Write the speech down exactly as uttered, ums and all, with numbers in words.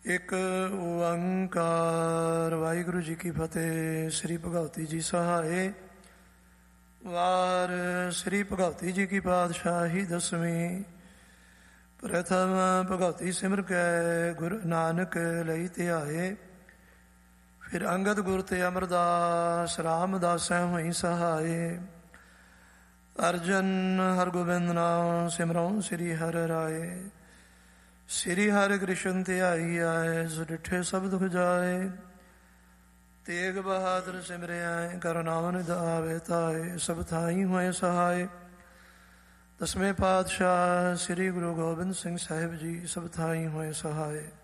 ਇੱਕ ਓੰਕਾਰ। ਵਾਹਿਗੁਰੂ ਜੀ ਕੀ ਫਤਿਹ। ਸ੍ਰੀ ਭਗਵਤੀ ਜੀ ਸਹਾਏ। ਵਾਰ ਸ੍ਰੀ ਭਗਵਤੀ ਜੀ ਕੀ ਪਾਤਸ਼ਾਹੀ ਦਸਵੀਂ। ਪ੍ਰਥਮ ਭਗਵਤੀ ਸਿਮਰ ਕੈ ਗੁਰੂ ਨਾਨਕ ਲਈ ਧਿਆਏ। ਫਿਰ ਅੰਗਦ ਗੁਰ ਤੇ ਅਮਰਦਾਸ ਰਾਮਦਾਸੈ ਹੋਈ ਸਹਾਏ। ਅਰਜਨ ਹਰਗੋਬਿੰਦ ਨਾਮ ਸਿਮਰਉ ਸ੍ਰੀ ਹਰਿ ਰਾਏ। ਸ੍ਰੀ ਹਰਿ ਕ੍ਰਿਸ਼ਨ ਧਿਆਈ ਆਏ ਸੋ ਡਿਠੇ ਸਭ ਦੁਖ ਜਾਏ। ਤੇਗ ਬਹਾਦਰ ਸਿਮਰਿਆ ਕਰ ਨਾਮ ਨਿਧਾਵੇ ਤਾਏ। ਸਭ ਥਾਈ ਹੋਏ ਸਹਾਏ। ਦਸਵੇਂ ਪਾਤਸ਼ਾਹ ਸ੍ਰੀ ਗੁਰੂ ਗੋਬਿੰਦ ਸਿੰਘ ਸਾਹਿਬ ਜੀ ਸਭ ਥਾਈ ਹੋਏ ਸਹਾਏ।